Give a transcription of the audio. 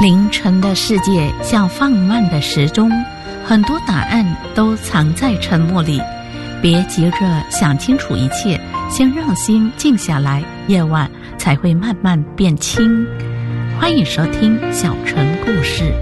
凌晨的世界像放慢的时钟，很多答案都藏在沉默里。别急着想清楚一切，先让心静下来，夜晚才会慢慢变清。欢迎收听小城故事。